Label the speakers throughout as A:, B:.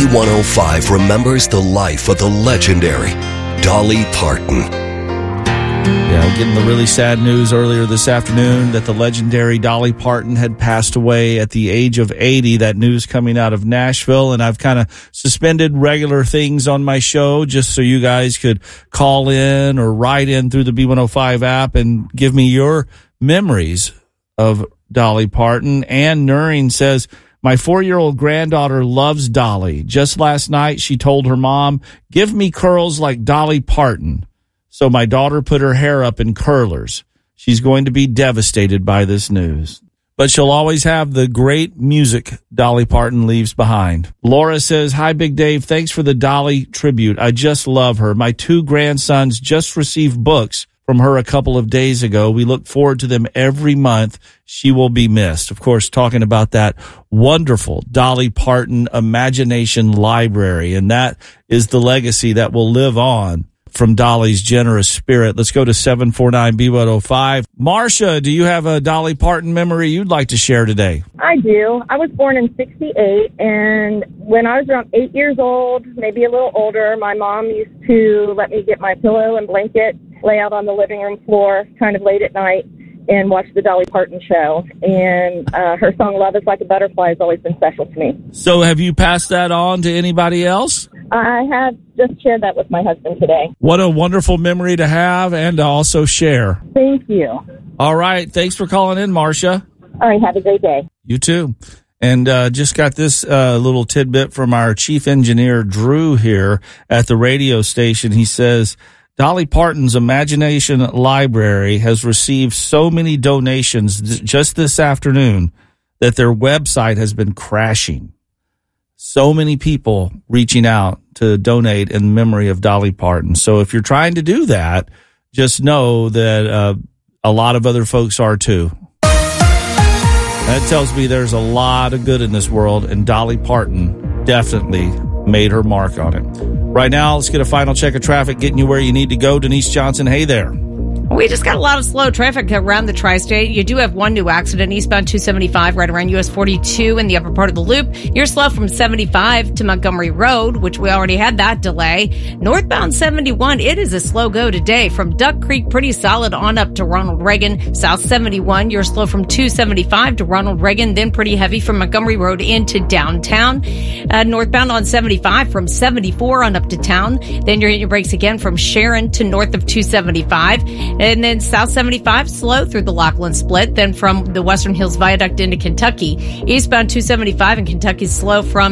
A: B105 remembers the life of the legendary Dolly Parton.
B: Yeah, we're getting the really sad news earlier this afternoon that the legendary Dolly Parton had passed away at the age of 80. That news coming out of Nashville, and I've kind of suspended regular things on my show just so you guys could call in or write in through the B105 app and give me your memories of Dolly Parton. Ann Nuring says, my 4-year-old granddaughter loves Dolly. Just last night, she told her mom, give me curls like Dolly Parton. So my daughter put her hair up in curlers. She's going to be devastated by this news. But she'll always have the great music Dolly Parton leaves behind. Laura says, hi, Big Dave. Thanks for the Dolly tribute. I just love her. My 2 grandsons just received books from her a couple of days ago. We look forward to them every month. She will be missed. Of course, talking about that wonderful Dolly Parton Imagination Library. And that is the legacy that will live on from Dolly's generous spirit. Let's go to 749-B105. Marcia, do you have a Dolly Parton memory you'd like to share today?
C: I do. I was born in 68, and when I was around 8 years old, maybe a little older, my mom used to let me get my pillow and blanket, lay out on the living room floor kind of late at night, and watch the Dolly Parton show. And her song, Love is Like a Butterfly, has always been special to me.
B: So have you passed that on to anybody else?
C: I have just shared that with my husband today.
B: What a wonderful memory to have and to also share.
C: Thank you.
B: All right. Thanks for calling in, Marcia.
C: All right. Have a great day.
B: You too. And just got this little tidbit from our chief engineer, Drew, here at the radio station. He says, Dolly Parton's Imagination Library has received so many donations just this afternoon that their website has been crashing. So many people reaching out to donate in memory of Dolly Parton. So if you're trying to do that, just know that a lot of other folks are too. That tells me there's a lot of good in this world, and Dolly Parton definitely made her mark on it. Right now, let's get a final check of traffic, getting you where you need to go. Denise Johnson, hey there.
D: We just got a lot of slow traffic around the tri-state. You do have one new accident eastbound 275 right around US 42 in the upper part of the loop. You're slow from 75 to Montgomery Road, which we already had that delay. Northbound 71, it is a slow go today from Duck Creek, pretty solid on up to Ronald Reagan. South 71, you're slow from 275 to Ronald Reagan, then pretty heavy from Montgomery Road into downtown. Northbound on 75 from 74 on up to town. Then you're hitting your brakes again from Sharon to north of 275. And then South 75, slow through the Lachlan Split. Then from the Western Hills Viaduct into Kentucky. Eastbound 275 in Kentucky, slow from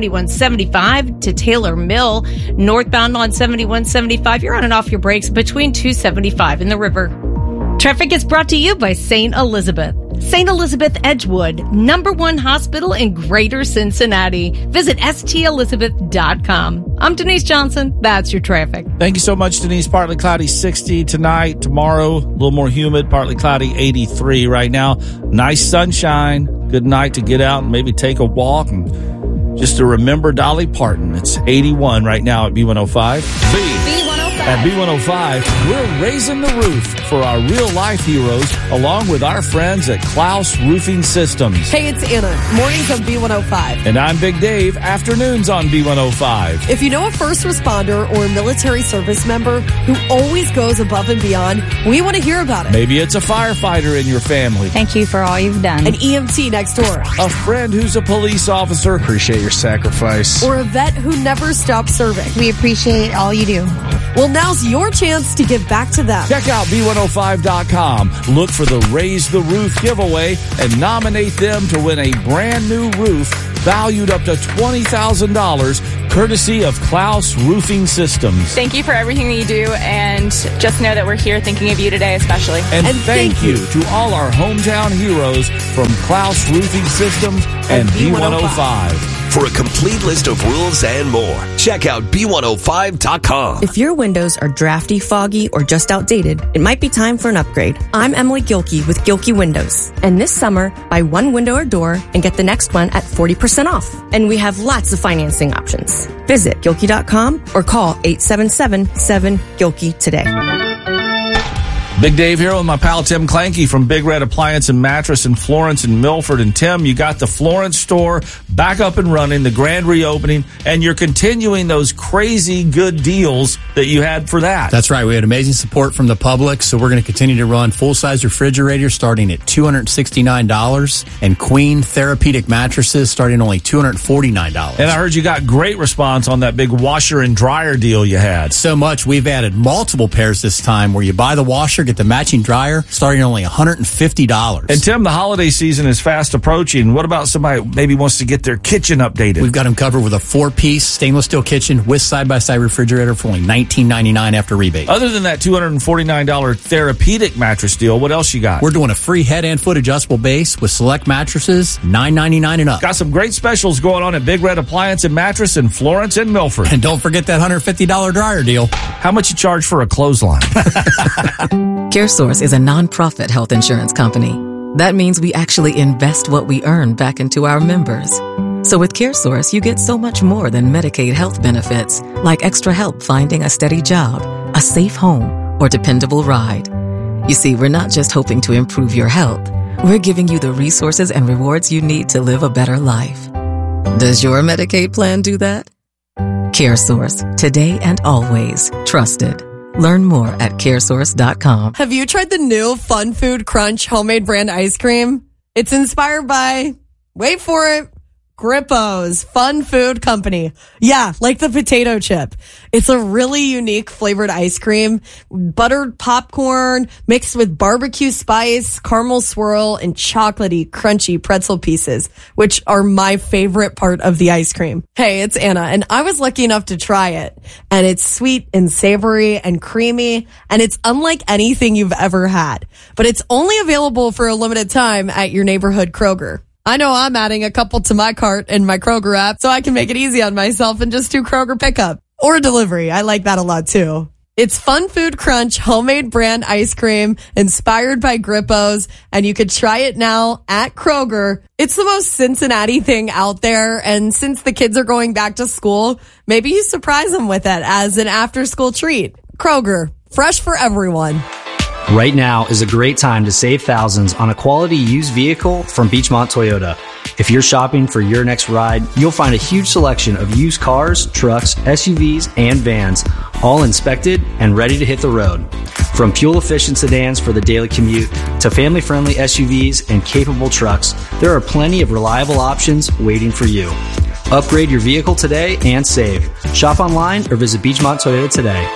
D: 7175 to Taylor Mill. Northbound on 7175, you're on and off your brakes between 275 and the river. Traffic is brought to you by St. Elizabeth. St. Elizabeth Edgewood, #1 hospital in Greater Cincinnati. Visit stelizabeth.com. I'm Denise Johnson. That's your traffic.
B: Thank you so much, Denise. Partly cloudy, 60 tonight. Tomorrow, a little more humid, partly cloudy, 83 right now. Nice sunshine. Good night to get out and maybe take a walk and just to remember Dolly Parton. It's 81 right now at B105. At B105, we're raising the roof for our real-life heroes along with our friends at Klaus Roofing Systems.
E: Hey, it's Anna. Mornings on B105.
B: And I'm Big Dave. Afternoons on B105.
E: If you know a first responder or a military service member who always goes above and beyond, we want to hear about it.
B: Maybe it's a firefighter in your family.
F: Thank you for all you've done.
E: An EMT next door.
B: A friend who's a police officer.
G: Appreciate your sacrifice.
E: Or a vet who never stops serving.
F: We appreciate all you do.
E: Well, now's your chance to give back to them.
B: Check out B105.com. Look for the Raise the Roof giveaway and nominate them to win a brand new roof valued up to $20,000, courtesy of Klaus Roofing Systems.
H: Thank you for everything that you do, and just know that we're here thinking of you today especially.
B: And thank you to all our hometown heroes from Klaus Roofing Systems and B105.
A: For a complete list of rules and more, check out B105.com.
I: If your windows are drafty, foggy, or just outdated, it might be time for an upgrade. I'm Emily Gilkey with Gilkey Windows. And this summer, buy one window or door and get the next one at 40% off. And we have lots of financing options. Visit Gilkey.com or call 877-7-GILKEY today.
B: Big Dave here with my pal Tim Clanky from Big Red Appliance and Mattress in Florence and Milford. And Tim, you got the Florence store back up and running, the grand reopening, and you're continuing those crazy good deals that you had for that.
J: That's right. We had amazing support from the public, so we're going to continue to run full-size refrigerators starting at $269 and queen therapeutic mattresses starting only $249.
B: And I heard you got great response on that big washer and dryer deal you had.
J: So much. We've added multiple pairs this time where you buy the washer, get the matching dryer, starting at only $150.
B: And Tim, the holiday season is fast approaching. What about somebody who maybe wants to get their kitchen updated?
J: We've got them covered with a 4-piece stainless steel kitchen with side-by-side refrigerator for only $19.99 after rebate.
B: Other than that $249 therapeutic mattress deal, what else you got?
J: We're doing a free head and foot adjustable base with select mattresses, $9.99 and up.
B: Got some great specials going on at Big Red Appliance and Mattress in Florence and Milford.
J: And don't forget that $150 dryer deal.
B: How much you charge for a clothesline?
K: CareSource is a nonprofit health insurance company. That means we actually invest what we earn back into our members. So with CareSource, you get so much more than Medicaid health benefits, like extra help finding a steady job, a safe home, or dependable ride. You see, we're not just hoping to improve your health. We're giving you the resources and rewards you need to live a better life. Does your Medicaid plan do that? CareSource, today and always trusted. Learn more at caresource.com.
E: Have you tried the new Fun Food Crunch homemade brand ice cream? It's inspired by, wait for it, Grippo's Fun Food Company. Yeah, like the potato chip. It's a really unique flavored ice cream, buttered popcorn mixed with barbecue spice, caramel swirl, and chocolatey, crunchy pretzel pieces, which are my favorite part of the ice cream. Hey, it's Anna, and I was lucky enough to try it. And it's sweet and savory and creamy, and it's unlike anything you've ever had. But it's only available for a limited time at your neighborhood Kroger. I know I'm adding a couple to my cart in my Kroger app so I can make it easy on myself and just do Kroger pickup or delivery. I like that a lot too. It's Fun Food Crunch homemade brand ice cream inspired by Grippo's, and you could try it now at Kroger. It's the most Cincinnati thing out there, and since the kids are going back to school, maybe you surprise them with it as an after-school treat. Kroger, fresh for everyone.
L: Right now is a great time to save thousands on a quality used vehicle from Beechmont Toyota. If you're shopping for your next ride, you'll find a huge selection of used cars, trucks, SUVs, and vans, all inspected and ready to hit the road. From fuel-efficient sedans for the daily commute to family-friendly SUVs and capable trucks, there are plenty of reliable options waiting for you. Upgrade your vehicle today and save. Shop online or visit Beechmont Toyota today.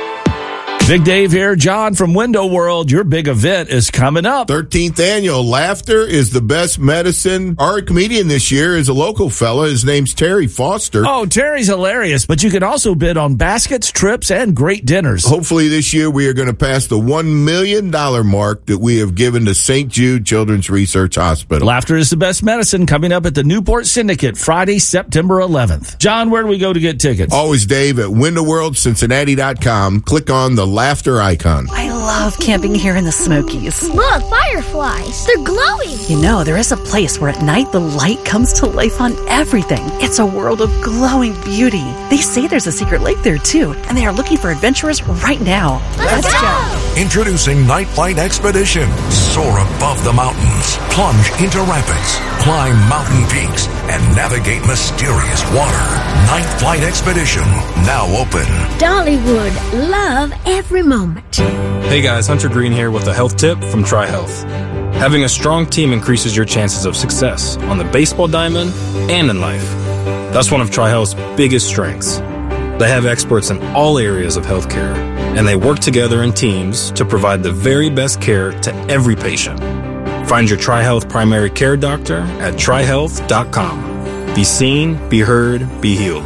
B: Big Dave here. John from Window World. Your big event is coming up.
M: 13th annual Laughter is the Best Medicine. Our comedian this year is a local fella. His name's Terry Foster.
B: Oh, Terry's hilarious, but you can also bid on baskets, trips, and great dinners.
M: Hopefully this year we are going to pass the $1 million mark that we have given to St. Jude Children's Research Hospital.
B: Laughter is the Best Medicine coming up at the Newport Syndicate Friday, September 11th. John, where do we go to get tickets?
M: Always, Dave, at windowworldcincinnati.com. Click on the Laughter icon.
N: I love camping here in the Smokies.
O: Look, fireflies. They're glowing.
N: You know, there is a place where at night the light comes to life on everything. It's a world of glowing beauty. They say there's a secret lake there, too, and they are looking for adventurers right now.
O: Let's go.
P: Introducing Night Flight Expedition. Soar above the mountains, plunge into rapids, climb mountain peaks, and navigate mysterious water. Night Flight Expedition, now open.
O: Dollywood, love every moment.
Q: Hey guys, Hunter Green here with a health tip from TriHealth. Having a strong team increases your chances of success on the baseball diamond and in life. That's one of TriHealth's biggest strengths. They have experts in all areas of healthcare, and they work together in teams to provide the very best care to every patient. Find your TriHealth primary care doctor at trihealth.com. Be seen, be heard, be healed.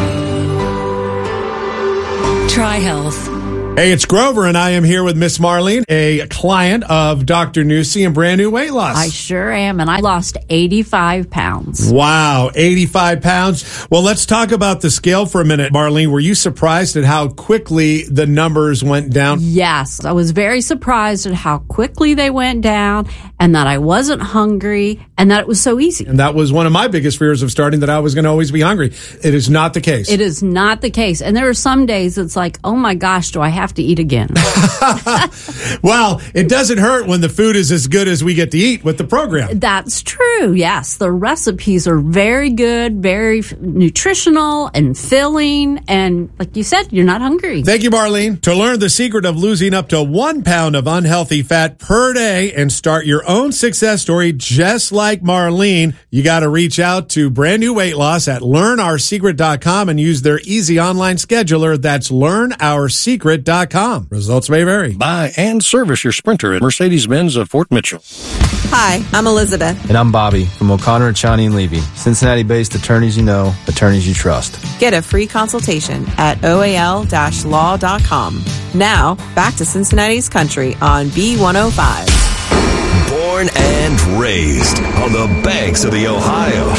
R: TriHealth. Hey, it's Grover, and I am here with Miss Marlene, a client of Dr. Newsy and Brand New Weight Loss.
S: I sure am, and I lost 85 pounds.
R: Wow, 85 pounds. Well, let's talk about the scale for a minute. Marlene, were you surprised at how quickly the numbers went down?
S: Yes, I was very surprised at how quickly they went down, and that I wasn't hungry, and that it was so easy.
R: And that was one of my biggest fears of starting, that I was going to always be hungry. It is not the case.
S: It is not the case. And there are some days it's like, oh my gosh, do I have have to eat again.
R: Well, it doesn't hurt when the food is as good as we get to eat with the program.
S: That's true. Yes. The recipes are very good, very nutritional and filling. And like you said, you're not hungry.
R: Thank you, Marlene. To learn the secret of losing up to 1 pound of unhealthy fat per day and start your own success story just like Marlene, you got to reach out to Brand New Weight Loss at learnoursecret.com and use their easy online scheduler. That's learnoursecret.com. Results may vary.
T: Buy and service your Sprinter at Mercedes-Benz of Fort Mitchell.
U: Hi, I'm Elizabeth.
V: And I'm Bobby from O'Connor, Chani & Levy. Cincinnati-based attorneys you know, attorneys you trust.
U: Get a free consultation at oal-law.com. Now, back to Cincinnati's Country on B105.
A: Born and raised on the banks of the Ohio.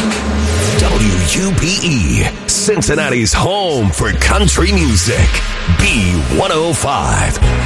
A: WUPE, Cincinnati's home for country music. B105.